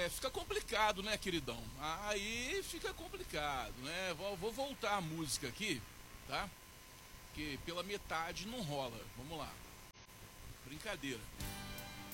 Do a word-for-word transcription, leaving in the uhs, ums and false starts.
É, fica complicado, né, queridão? Aí fica complicado, né? Vou, vou voltar a música aqui, tá? Porque pela metade não rola. Vamos lá. Brincadeira.